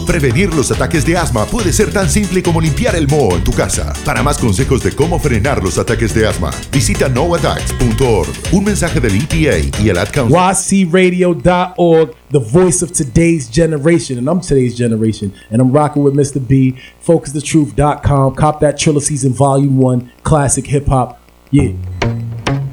Prevenir los ataques de asma puede ser tan simple como limpiar el moho en tu casa. Para más consejos de cómo frenar los ataques de asma, visita noattacks.org. Un mensaje del EPA y el Ad Council. YCRadio.org, the voice of today's generation. And I'm today's generation. And I'm rocking with Mr. B. FocusTheTruth.com. Cop that Triller Season Volume 1. Classic hip hop. Yeah.